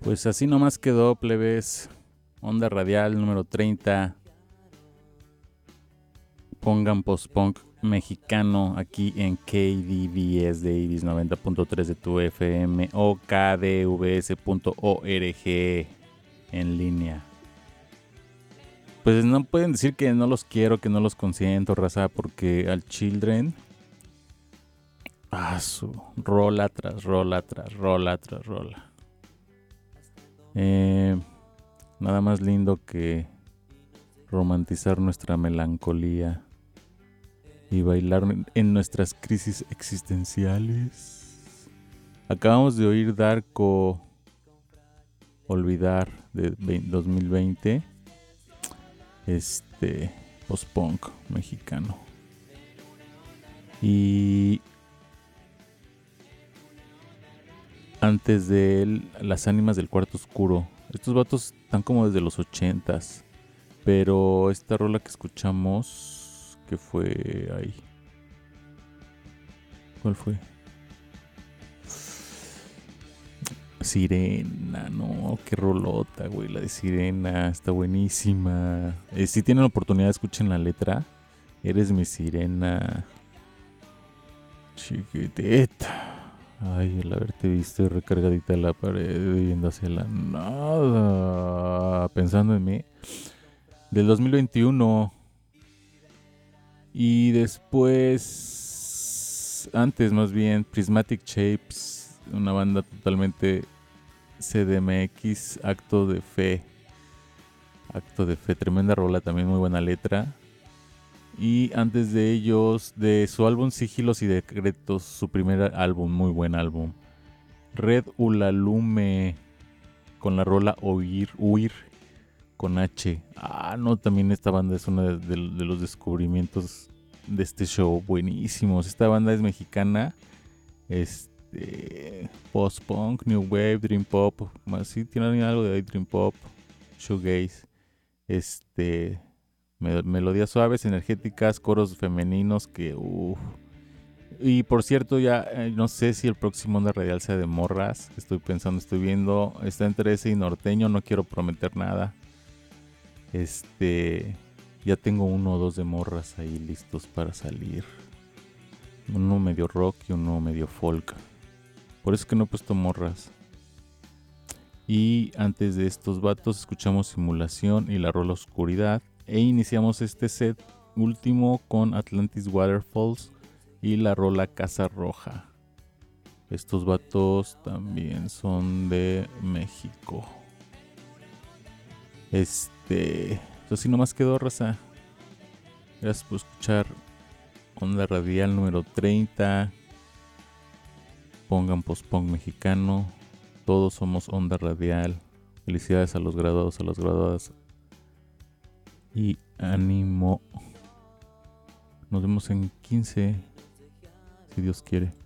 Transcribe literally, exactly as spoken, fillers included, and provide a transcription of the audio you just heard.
Pues así nomás quedó, plebes. Onda radial número treinta. Pongan post-punk mexicano aquí en K D V S Davis noventa punto tres de tu F M o K D V S punto org en línea. Pues no pueden decir que no los quiero, que no los consiento, raza, porque al Children, ah, su rola tras rola tras rola tras rola. Eh, nada más lindo que romantizar nuestra melancolía y bailar en nuestras crisis existenciales. Acabamos de oír Darko Olvidar de dos mil veinte. Este post-punk mexicano. Y antes de él, Las ánimas del cuarto oscuro. Estos vatos están como desde los ochentas. Pero esta rola que escuchamos, que fue ahí. ¿Cuál fue? Sirena, no, qué rolota, güey. La de Sirena está buenísima. Eh, si tienen la oportunidad, escuchen la letra. Eres mi sirena, chiquitita. Ay, el haberte visto recargadita en la pared, viendo hacia la nada, pensando en mí. Del dos mil veintiuno. Y después, antes más bien, Prismatic Shapes, una banda totalmente C D M X, Acto de Fe. Acto de Fe, tremenda rola, también muy buena letra. Y antes de ellos, de su álbum Sigilos y Decretos, su primer álbum, muy buen álbum, Red Ulalume, con la rola Oír, Huir, con H. Ah, no, también esta banda es uno de, de, de los descubrimientos de este show, buenísimos. Esta banda es mexicana, este, post-punk, new wave, dream pop, más sí, tienen algo de dream pop, shoegaze, este... melodías suaves, energéticas, coros femeninos que uff. Y por cierto, ya eh, no sé si el próximo Onda Radial sea de morras. Estoy pensando, estoy viendo. Está entre ese y norteño, no quiero prometer nada. Este. Ya tengo uno o dos de morras ahí listos para salir. Uno medio rock y uno medio folk. Por eso es que no he puesto morras. Y antes de estos vatos escuchamos Simulación y la rola Oscuridad. E iniciamos este set último con Atlantis Waterfalls y la rola Casa Roja. Estos vatos también son de México. Este... Eso sí nomás quedó, raza. Gracias por escuchar Onda Radial número treinta. Pongan post-punk mexicano. Todos somos Onda Radial. Felicidades a los graduados, a las graduadas. Y ánimo. Nos vemos en quince, si Dios quiere.